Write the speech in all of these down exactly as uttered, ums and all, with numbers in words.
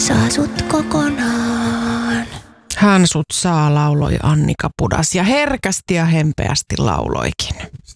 saa sut kokonaan. Hän sut saa, lauloi Annika Pudas ja herkästi ja hempeästi lauloikin.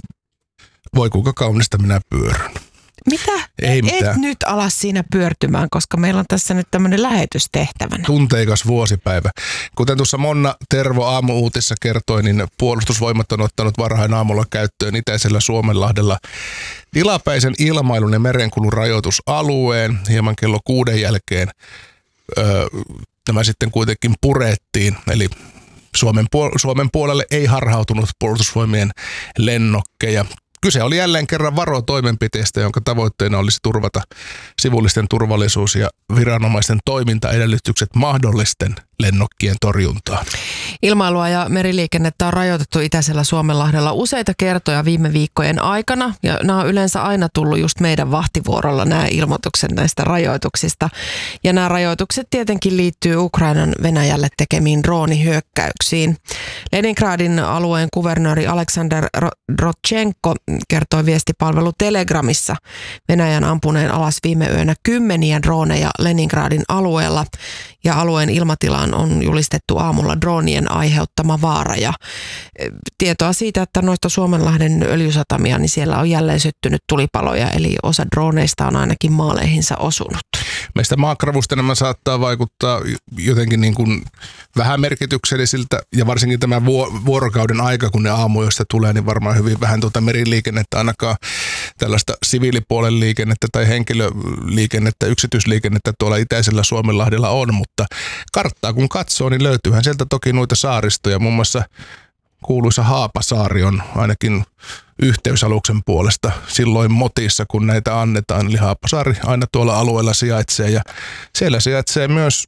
Voi kuinka kaunista minä pyöryn. Mitä? Ei Et mitään. nyt ala siinä pyörtymään, koska meillä on tässä nyt tämmöinen lähetystehtävänä. Tunteikas vuosipäivä. Kuten tuossa Monna Tervo aamu-uutissa kertoi, niin puolustusvoimat on ottanut varhain aamulla käyttöön itäisellä Suomenlahdella tilapäisen ilmailun ja merenkulun rajoitusalueen. Hieman kello kuuden jälkeen öö, nämä sitten kuitenkin purettiin, eli Suomen, puol- Suomen puolelle ei harhautunut puolustusvoimien lennokkeja. Kyse oli jälleen kerran varotoimenpiteestä, jonka tavoitteena olisi turvata sivullisten turvallisuus ja viranomaisten toimintaedellytykset mahdollisten lennokkien torjuntaan. Ilmailua ja meriliikennettä on rajoitettu itäisellä Suomenlahdella useita kertoja viime viikkojen aikana. Ja nämä on yleensä aina tullut just meidän vahtivuorolla nämä ilmoitukset näistä rajoituksista. Ja nämä rajoitukset tietenkin liittyy Ukrainan Venäjälle tekemiin droonihyökkäyksiin. Leningradin alueen kuvernööri Aleksander Rodchenko kertoi viestipalvelu Telegramissa Venäjän ampuneen alas viime yönä kymmeniä droneja Leningradin alueella. Ja alueen ilmatilaan on julistettu aamulla droonien aiheuttama vaara. Ja tietoa siitä, että noista Suomenlahden öljysatamia, niin siellä on jälleen syttynyt tulipaloja, eli osa drooneista on ainakin maaleihinsa osunut. Meistä maakravusta nämä saattaa vaikuttaa jotenkin niin kuin vähän merkityksellisiltä, ja varsinkin tämä vuorokauden aika, kun ne aamuista tulee, niin varmaan hyvin vähän tuota meriliikennettä, ainakaan tällaista siviilipuolen liikennettä tai henkilöliikennettä, yksityisliikennettä tuolla itäisellä Suomenlahdella on, mutta karttaa kun katsoo, niin löytyyhän sieltä toki noita saaristoja, muun muassa kuuluisa Haapasaari on ainakin yhteysaluksen puolesta silloin motissa, kun näitä annetaan. Eli Haapasaari aina tuolla alueella sijaitsee ja siellä sijaitsee myös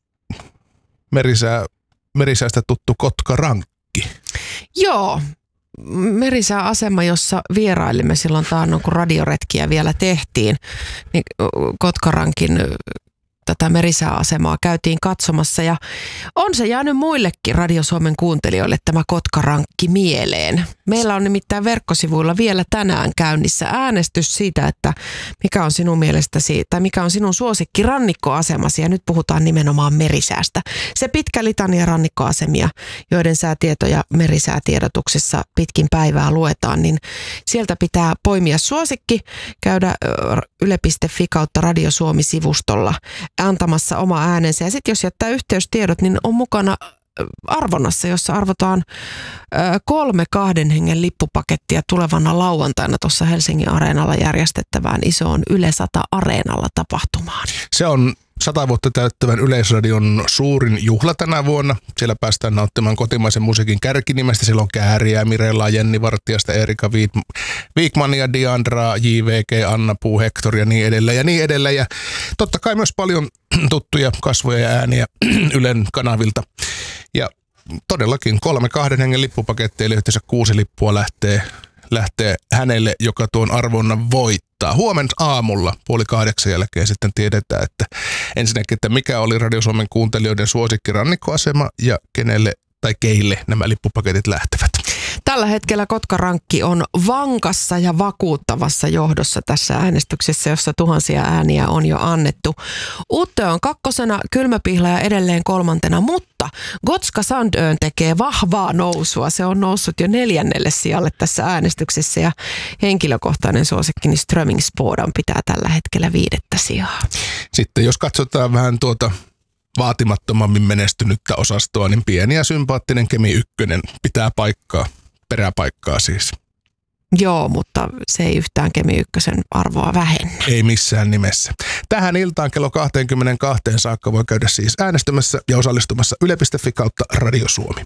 merisää, merisäästä tuttu Kotkarankki. Joo, merisääasema, jossa vierailimme silloin taannoin, kun radioretkiä vielä tehtiin, niin Kotkarankin tätä merisääasemaa käytiin katsomassa ja on se jäänyt muillekin Radio Suomen kuuntelijoille tämä Kotkarankki mieleen. Meillä on nimittäin verkkosivuilla vielä tänään käynnissä äänestys siitä, että mikä on sinun mielestäsi tai mikä on sinun suosikki rannikkoasemasi, ja nyt puhutaan nimenomaan merisäästä. Se pitkä litania rannikkoasemia, joiden säätietoja merisäätiedotuksessa pitkin päivää luetaan, niin sieltä pitää poimia suosikki, käydä yle piste fi kautta Radio Suomi-sivustolla antamassa oma äänensä. Ja sitten jos jättää yhteystiedot, niin on mukana arvonnassa, jossa arvotaan kolme kahden hengen lippupakettia tulevana lauantaina tuossa Helsingin Areenalla järjestettävään isoon Yle sata Areenalla tapahtumaan. Se on sata vuotta täyttävän Yleisradion suurin juhla tänä vuonna. Siellä päästään nauttimaan kotimaisen musiikin kärkinimestä. Siellä on Kääriä, Mirellaa, Jenni Vartijasta, Erika Viikmania, Diandraa, J V G, Anna Puu, Hector ja niin edelleen ja niin edelleen. Ja totta kai myös paljon tuttuja kasvoja ja ääniä Ylen kanavilta. Ja todellakin kolme kahden hengen lippupakettia, eli yhteensä kuusi lippua lähtee, lähtee hänelle, joka tuon arvonnan voittaa. Huomenna aamulla puoli kahdeksan jälkeen sitten tiedetään, että ensinnäkin, että mikä oli Radio Suomen kuuntelijoiden suosikki rannikkoasema ja kenelle tai keille nämä lippupaketit lähtevät. Tällä hetkellä Kotkarankki on vankassa ja vakuuttavassa johdossa tässä äänestyksessä, jossa tuhansia ääniä on jo annettu. Uttö on kakkosena, Kylmäpihlaja edelleen kolmantena, mutta Gotska Sandön tekee vahvaa nousua. Se on noussut jo neljännelle sijalle tässä äänestyksessä ja henkilökohtainen suosikkini Strömingspodan pitää tällä hetkellä viidettä sijaa. Sitten jos katsotaan vähän tuota vaatimattomammin menestynyttä osastoa, niin pieni ja sympaattinen Kemi ykkönen pitää paikkaa, peräpaikkaa siis. Joo, mutta se ei yhtään Kemi ykkösen arvoa vähennä. Ei missään nimessä. Tähän iltaan kello kaksikymmentäkaksi saakka voi käydä siis äänestämässä ja osallistumassa yle piste fi kautta Radio Suomi.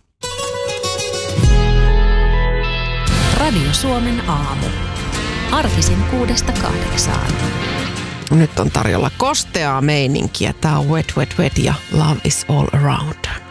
Radio Suomen aamu. Arkisin kuudesta kahdeksaan. Nyt on tarjolla kosteaa meininkiä. Tää on Wet Wet Wet ja Love is all around.